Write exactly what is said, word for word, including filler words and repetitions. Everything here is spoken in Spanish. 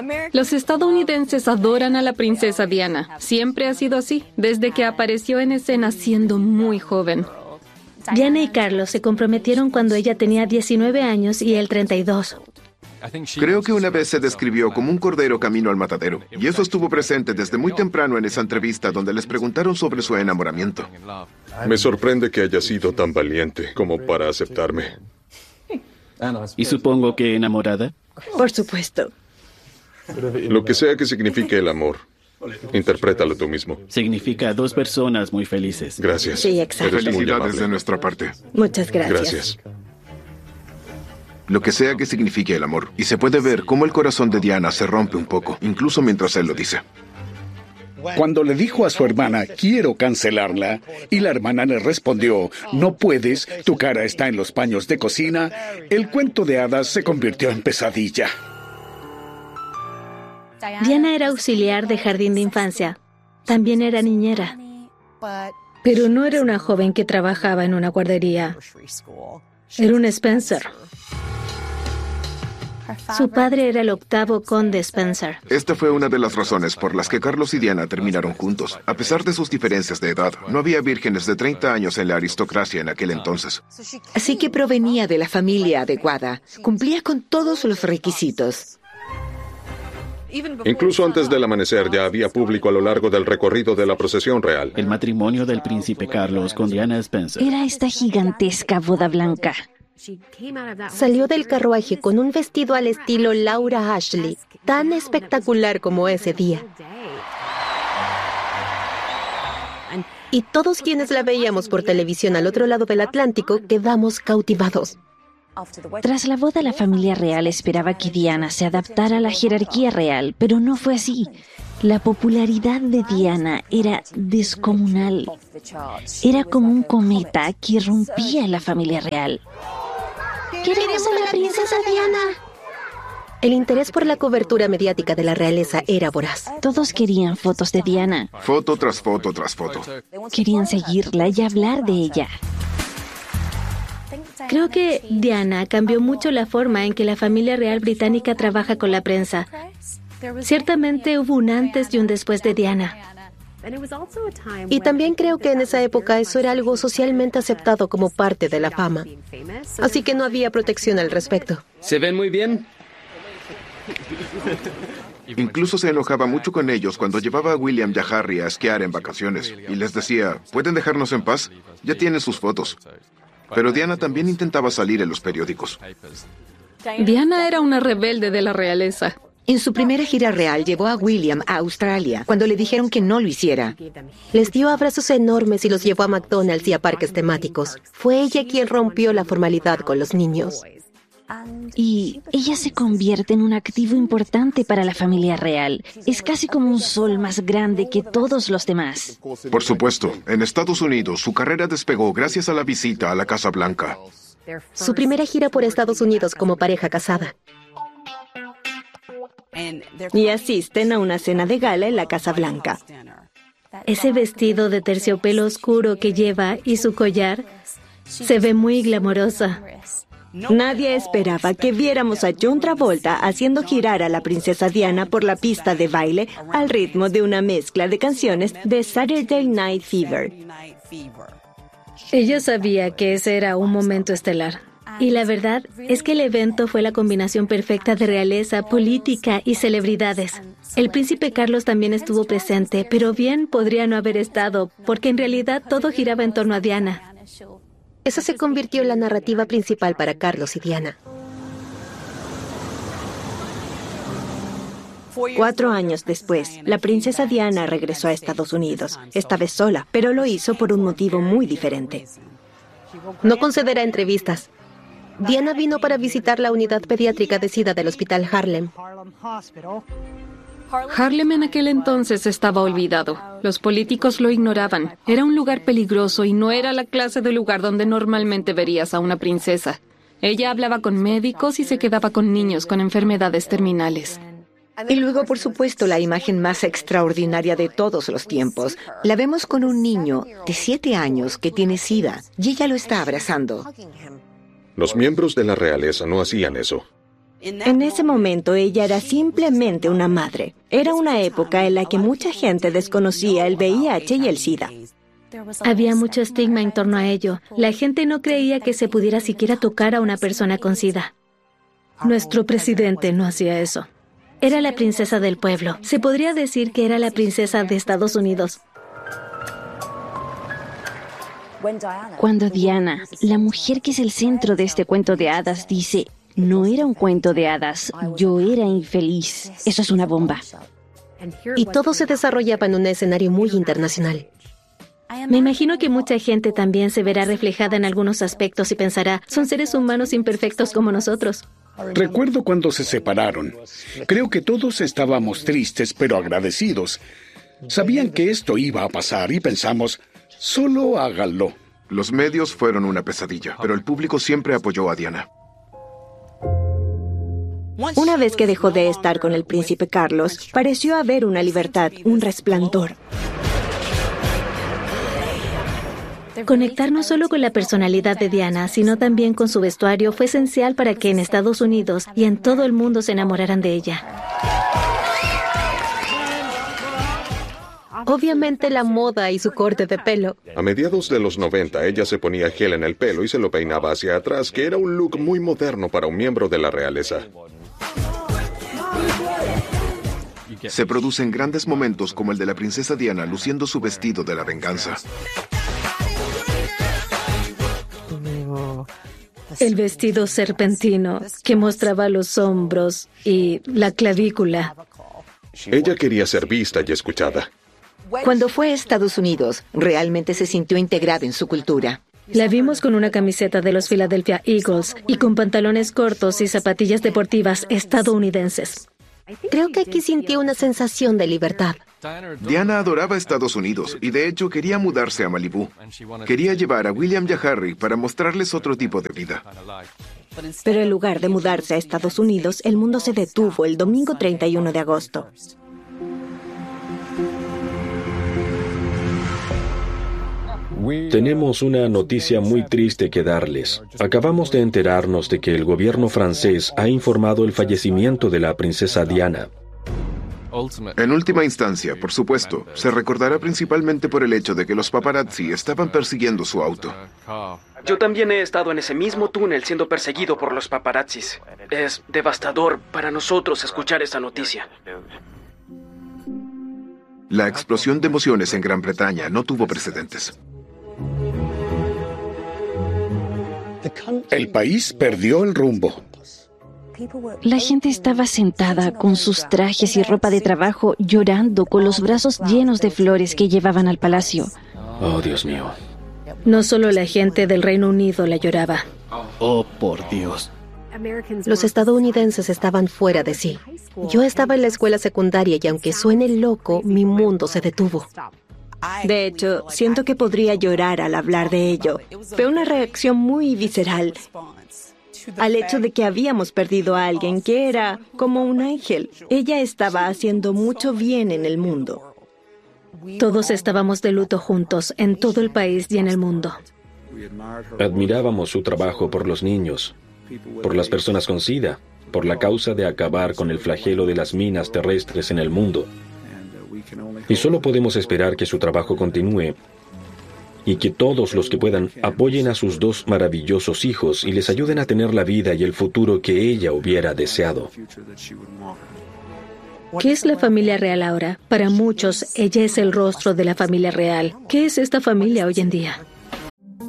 Los estadounidenses adoran a la princesa Diana. Siempre ha sido así, desde que apareció en escena siendo muy joven. Diana y Carlos se comprometieron cuando ella tenía diecinueve años y él treinta y dos. Creo que una vez se describió como un cordero camino al matadero, y eso estuvo presente desde muy temprano en esa entrevista donde les preguntaron sobre su enamoramiento. Me sorprende que haya sido tan valiente como para aceptarme. Y supongo que enamorada. Por supuesto. Lo que sea que signifique el amor, interprétalo tú mismo. Significa dos personas muy felices. Gracias. Sí, exacto. Eres muy Felicidades amable. de nuestra parte. Muchas gracias. Gracias. Lo que sea que signifique el amor. Y se puede ver cómo el corazón de Diana se rompe un poco, incluso mientras él lo dice. Cuando le dijo a su hermana, quiero cancelarla, y la hermana le respondió, no puedes, tu cara está en los paños de cocina, el cuento de hadas se convirtió en pesadilla. Diana era auxiliar de jardín de infancia. También era niñera. Pero no era una joven que trabajaba en una guardería. Era un Spencer. Su padre era el octavo conde Spencer. Esta fue una de las razones por las que Carlos y Diana terminaron juntos. A pesar de sus diferencias de edad, no había vírgenes de treinta años en la aristocracia en aquel entonces. Así que provenía de la familia adecuada. Cumplía con todos los requisitos. Incluso antes del amanecer ya había público a lo largo del recorrido de la procesión real. El matrimonio del príncipe Carlos con Diana Spencer. Era esta gigantesca boda blanca. Salió del carruaje con un vestido al estilo Laura Ashley, tan espectacular como ese día. Y todos quienes la veíamos por televisión al otro lado del Atlántico quedamos cautivados. Tras la boda, la familia real esperaba que Diana se adaptara a la jerarquía real, pero no fue así. La popularidad de Diana era descomunal. Era como un cometa que rompía la familia real. ¡Queremos a la princesa Diana! El interés por la cobertura mediática de la realeza era voraz. Todos querían fotos de Diana. Foto tras foto tras foto. Querían seguirla y hablar de ella. Creo que Diana cambió mucho la forma en que la familia real británica trabaja con la prensa. Ciertamente hubo un antes y un después de Diana. Y también creo que en esa época eso era algo socialmente aceptado como parte de la fama. Así que no había protección al respecto. ¿Se ven muy bien? Incluso se enojaba mucho con ellos cuando llevaba a William y a Harry a esquiar en vacaciones. Y les decía, ¿pueden dejarnos en paz? Ya tienen sus fotos. Pero Diana también intentaba salir en los periódicos. Diana era una rebelde de la realeza. En su primera gira real llevó a William a Australia cuando le dijeron que no lo hiciera. Les dio abrazos enormes y los llevó a McDonald's y a parques temáticos. Fue ella quien rompió la formalidad con los niños. Y ella se convierte en un activo importante para la familia real. Es casi como un sol más grande que todos los demás. Por supuesto, en Estados Unidos su carrera despegó gracias a la visita a la Casa Blanca. Su primera gira por Estados Unidos como pareja casada. Y asisten a una cena de gala en la Casa Blanca. Ese vestido de terciopelo oscuro que lleva y su collar se ve muy glamorosa. Nadie esperaba que viéramos a John Travolta haciendo girar a la princesa Diana por la pista de baile al ritmo de una mezcla de canciones de Saturday Night Fever. Ella sabía que ese era un momento estelar. Y la verdad es que el evento fue la combinación perfecta de realeza, política y celebridades. El príncipe Carlos también estuvo presente, pero bien podría no haber estado, porque en realidad todo giraba en torno a Diana. Esa se convirtió en la narrativa principal para Carlos y Diana. Cuatro años después, la princesa Diana regresó a Estados Unidos, esta vez sola, pero lo hizo por un motivo muy diferente. No concederá entrevistas. Diana vino para visitar la unidad pediátrica de SIDA del Hospital Harlem. Harlem en aquel entonces estaba olvidado. Los políticos lo ignoraban. Era un lugar peligroso y no era la clase de lugar donde normalmente verías a una princesa. Ella hablaba con médicos y se quedaba con niños con enfermedades terminales. Y luego, por supuesto, la imagen más extraordinaria de todos los tiempos. La vemos con un niño de siete años que tiene SIDA y ella lo está abrazando. Los miembros de la realeza no hacían eso. En ese momento ella era simplemente una madre. Era una época en la que mucha gente desconocía el V I H y el SIDA. Había mucho estigma en torno a ello. La gente no creía que se pudiera siquiera tocar a una persona con SIDA. Nuestro presidente no hacía eso. Era la princesa del pueblo. Se podría decir que era la princesa de Estados Unidos. Cuando Diana, la mujer que es el centro de este cuento de hadas, dice, no era un cuento de hadas, yo era infeliz. Eso es una bomba. Y todo se desarrollaba en un escenario muy internacional. Me imagino que mucha gente también se verá reflejada en algunos aspectos y pensará, son seres humanos imperfectos como nosotros. Recuerdo cuando se separaron. Creo que todos estábamos tristes pero agradecidos. Sabían que esto iba a pasar y pensamos, solo háganlo. Los medios fueron una pesadilla, pero el público siempre apoyó a Diana. Una vez que dejó de estar con el príncipe Carlos, pareció haber una libertad, un resplandor. Conectar no solo con la personalidad de Diana, sino también con su vestuario fue esencial para que en Estados Unidos y en todo el mundo se enamoraran de ella. Obviamente la moda y su corte de pelo. A mediados de los noventa, ella se ponía gel en el pelo y se lo peinaba hacia atrás, que era un look muy moderno para un miembro de la realeza. Se producen grandes momentos como el de la princesa Diana luciendo su vestido de la venganza. El vestido serpentino que mostraba los hombros y la clavícula. Ella quería ser vista y escuchada. Cuando fue a Estados Unidos, realmente se sintió integrada en su cultura. La vimos con una camiseta de los Philadelphia Eagles y con pantalones cortos y zapatillas deportivas estadounidenses. Creo que aquí sintió una sensación de libertad. Diana adoraba Estados Unidos y de hecho quería mudarse a Malibú. Quería llevar a William y a Harry para mostrarles otro tipo de vida. Pero en lugar de mudarse a Estados Unidos, el mundo se detuvo el domingo treinta y uno de agosto. Tenemos una noticia muy triste que darles. Acabamos de enterarnos de que el gobierno francés ha informado el fallecimiento de la princesa Diana. En última instancia, por supuesto, se recordará principalmente por el hecho de que los paparazzi estaban persiguiendo su auto. Yo también he estado en ese mismo túnel siendo perseguido por los paparazzis. Es devastador para nosotros escuchar esa noticia. La explosión de emociones en Gran Bretaña no tuvo precedentes. El país perdió el rumbo. La gente estaba sentada con sus trajes y ropa de trabajo, llorando con los brazos llenos de flores que llevaban al palacio. Oh, Dios mío. No solo la gente del Reino Unido la lloraba. Oh, por Dios. Los estadounidenses estaban fuera de sí. Yo estaba en la escuela secundaria y aunque suene loco, mi mundo se detuvo. De hecho, siento que podría llorar al hablar de ello. Fue una reacción muy visceral al hecho de que habíamos perdido a alguien que era como un ángel. Ella estaba haciendo mucho bien en el mundo. Todos estábamos de luto juntos, en todo el país y en el mundo. Admirábamos su trabajo por los niños, por las personas con SIDA, por la causa de acabar con el flagelo de las minas terrestres en el mundo. Y solo podemos esperar que su trabajo continúe y que todos los que puedan apoyen a sus dos maravillosos hijos y les ayuden a tener la vida y el futuro que ella hubiera deseado. ¿Qué es la familia real ahora? Para muchos, ella es el rostro de la familia real. ¿Qué es esta familia hoy en día?